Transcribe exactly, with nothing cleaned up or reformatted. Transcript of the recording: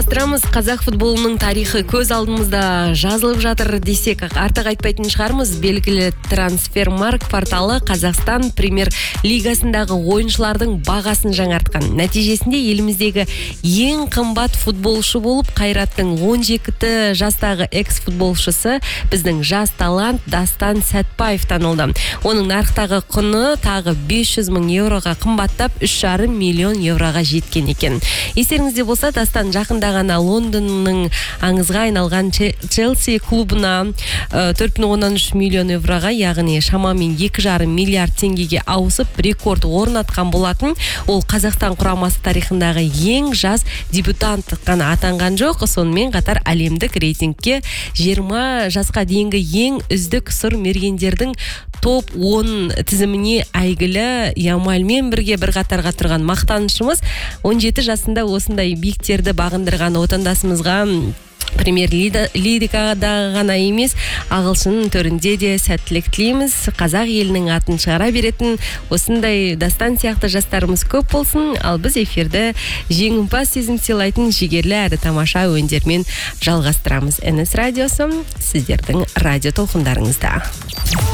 Жалғастырамыз. Қазақ футболының тарихы көз алдымызда жазылып жатыр десек артық айтпайтын шығармыз. Белгілі Трансфермарк порталы Қазақстан премьер лигасындағы ойыншылардың бағасын жаңартқан. Нәтижесінде еліміздегі ең қымбат футболшы болып Қайраттың он жеті жастағы экс-футболшысы біздің жас талант Дастан Сәтбаев танылды. Оның нарықтағы құны тағы бес жүз мың еуроға қымбаттап үш жарым миллион еуроға жеткен екен. Естеріңізде болса, Дастан жақында ғана Лондонның аңызға айналған Челси клубына төрт бүтін оннан үш миллион еуроға, яғни шамамен екі жарым миллиард теңгеге ауысып рекорд орнатқан болатын. Ол Қазақстан құрамасы тарихындағы ең жас дебютант қана атанған жоқ, сонымен қатар әлемдік рейтингке жиырма жасқа дейінгі ең үздік сұр мергендердің топ он тізіміне әйгілі Ямальмен бірге бір қатарға тұрған мақтанышымыз. он жеті жасында осындай биіктерді бағындырған отандасымызға премьер лигада ғана емес, ағылшын төрінде де сәттілік тілейміз. Қазақ елінің атын шығара беретін осындай Дастан сияқты жастарымыз көп болсын. Ал біз эфирді жеңімпаз сезім сыйлайтын жігерлі әрі тамаша өндермен жалғастырамыз. эн эс радиосы сіздердің радио толқындарыңызда.